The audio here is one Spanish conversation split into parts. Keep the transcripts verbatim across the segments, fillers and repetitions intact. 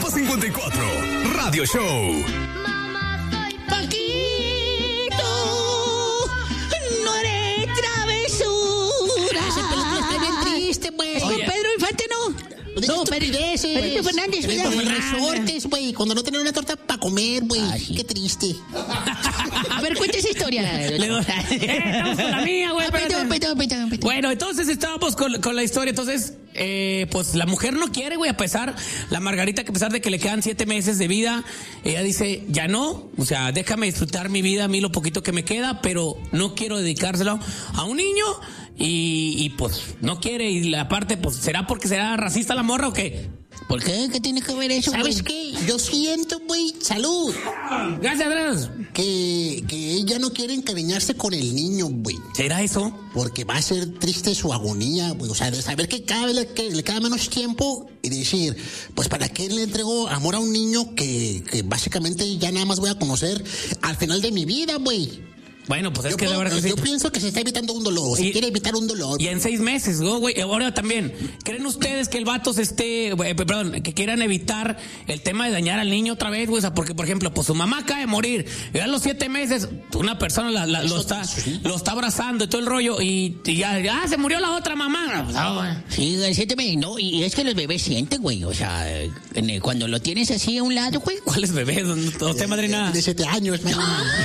Depa cincuenta y cuatro, Radio Show. Paquito, no haré travesura. Esa película está bien triste, güey. Es con Pedro Infante, ¿no? No, Pedro Fernández, güey. Con Fernández. resortes, güey. Cuando no tenían una torta para comer, güey. Ah, sí. Qué triste. A ver, cuenta esa historia. Le doy- Eh, estamos con la mía, güey. Ah, perdón, espérate. perdón, perdón, perdón. Bueno, entonces estábamos con, con la historia. Entonces, eh, pues la mujer no quiere, güey, a pesar, la Margarita, que a pesar de que le quedan siete meses de vida, ella dice, ya no, o sea, déjame disfrutar mi vida, a mí lo poquito que me queda, pero no quiero dedicárselo a un niño y, y pues no quiere. Y la parte, pues, ¿será porque será racista la morra o qué? ¿Por qué? ¿Qué tiene que ver eso, ¿Sabes güey? qué? Yo siento, güey, salud, Gracias, Andrés. que, que ella no quiere encariñarse con el niño, güey. ¿Será eso? Porque va a ser triste su agonía, güey. O sea, de saber que cada vez le, que le queda menos tiempo y decir, pues, ¿para qué le entrego amor a un niño que, que básicamente ya nada más voy a conocer al final de mi vida, güey? Bueno, pues es Yo, que la puedo- verdad que yo sí. pienso que se está evitando un dolor, se Y- quiere evitar un dolor. Y en seis meses, ¿no, güey? Ahora también, ¿creen ustedes que el vato se esté, eh, perdón, que quieran evitar el tema de dañar al niño otra vez, güey? O sea, porque, por ejemplo, pues su mamá acaba de morir, y a los siete meses, una persona la- la- lo, está, lo está abrazando y todo el rollo, y, y ya, ya se murió la otra mamá. Pues, ah, güey. Sí, güey, siénteme, no, y es que los bebés sienten, güey, o sea, en el- cuando lo tienes así a un lado, güey. ¿Cuáles bebés? No, usted, madrina. De siete años, man.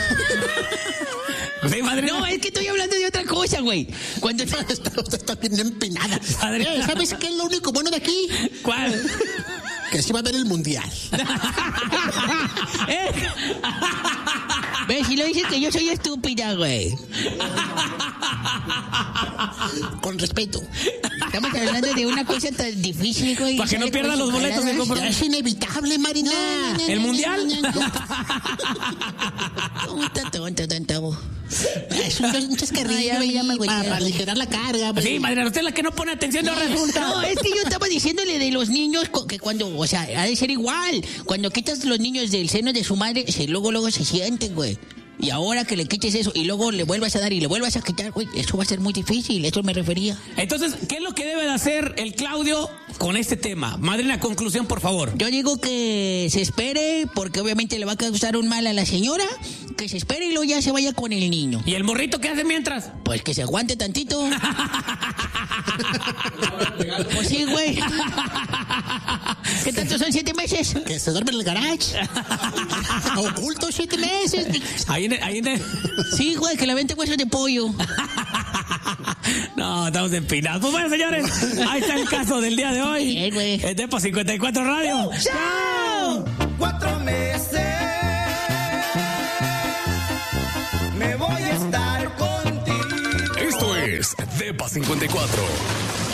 Sí, madrina. No, es que estoy hablando de otra cosa, güey. Cuando Está, está bien empinada. Madre- Eh, ¿Sabes qué es lo único bueno de aquí? ¿Cuál? Que sí va a ver el mundial. ¿Eh? ves, si lo dices que yo soy estúpida, güey. Con respeto. Estamos hablando de una cosa tan difícil, güey. Para que no Sale pierda con los sus boletos de jaladas. compra- Es inevitable, Marina. ¿El mundial? Tonto, tonto, tonto. Es un, un chascarrillo Ay, ya me ahí llama, güey. para, para aligerar la carga. güey. Sí, madrina, usted es la que no pone atención, no resulta. No, es que yo estaba diciéndole de los niños co- que cuando, o sea, ha de ser igual. Cuando quitas los niños del seno de su madre, se, luego, luego se sienten, güey. Y ahora que le quites eso y luego le vuelvas a dar y le vuelvas a quitar, güey, eso va a ser muy difícil, eso me refería. Entonces, ¿qué es lo que debe de hacer el Claudio con este tema? Madrina, conclusión, por favor. Yo digo que se espere, porque obviamente le va a causar un mal a la señora, que se espere y luego ya se vaya con el niño. ¿Y el morrito qué hace mientras? Pues que se aguante tantito. Pues sí, güey. ¿Qué tanto son siete meses? Que se duerme en el garage. Oculto siete meses. Ahí en el- ahí en el- Sí, güey, que le vente huesos de pollo. No, estamos empinados. Pues bueno, señores, ahí está el caso del día de hoy. Bien, güey. Es Depa cincuenta y cuatro Radio. ¡Chao! Cuatro meses me voy a estar contigo. Esto es Depa cincuenta y cuatro.